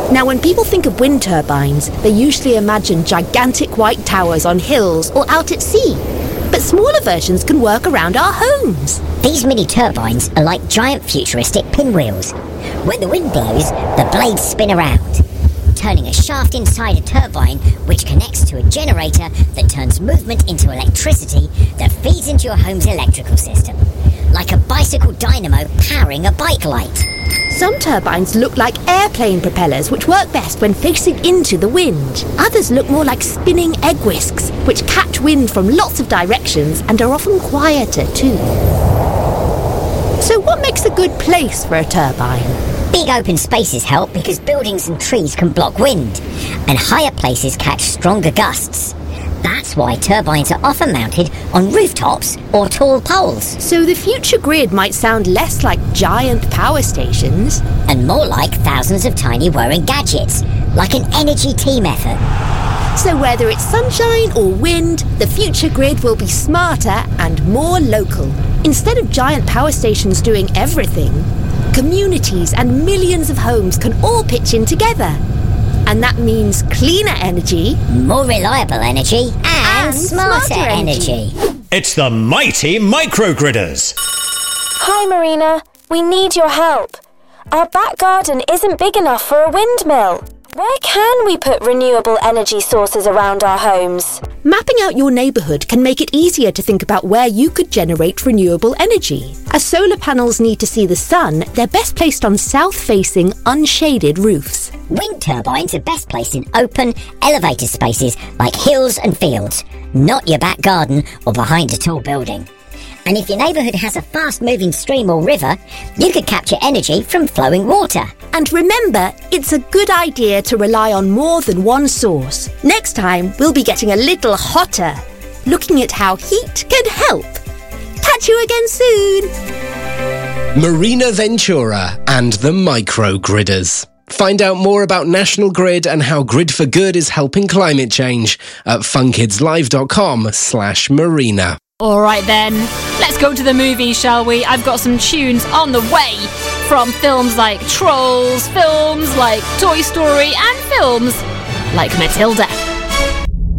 Now, when people think of wind turbines, they usually imagine gigantic white towers on hills or out at sea. But smaller versions can work around our homes. These mini turbines are like giant futuristic pinwheels. When the wind blows, the blades spin around, turning a shaft inside a turbine which connects to a generator that turns movement into electricity that feeds into your home's electrical system, like a bicycle dynamo powering a bike light. Some turbines look like airplane propellers, which work best when facing into the wind. Others look more like spinning egg whisks, which catch wind from lots of directions and are often quieter too. So what makes a good place for a turbine? Big open spaces help because buildings and trees can block wind, and higher places catch stronger gusts. That's why turbines are often mounted on rooftops or tall poles. So the future grid might sound less like giant power stations and more like thousands of tiny whirring gadgets, like an energy team effort. So whether it's sunshine or wind, the future grid will be smarter and more local. Instead of giant power stations doing everything, communities and millions of homes can all pitch in together. And that means cleaner energy, more reliable energy, and smarter energy. It's the mighty microgridders. Hi, Marina. We need your help. Our back garden isn't big enough for a windmill. Where can we put renewable energy sources around our homes? Mapping out your neighbourhood can make it easier to think about where you could generate renewable energy. As solar panels need to see the sun, they're best placed on south-facing, unshaded roofs. Wind turbines are best placed in open, elevated spaces like hills and fields, not your back garden or behind a tall building. And if your neighbourhood has a fast-moving stream or river, you could capture energy from flowing water. And remember, it's a good idea to rely on more than one source. Next time, we'll be getting a little hotter, looking at how heat can help. Catch you again soon! Marina Ventura and the Microgridders. Find out more about National Grid and how Grid for Good is helping climate change at funkidslive.com/marina. All right then, let's go to the movies, shall we? I've got some tunes on the way from films like Trolls, films like Toy Story, and films like Matilda.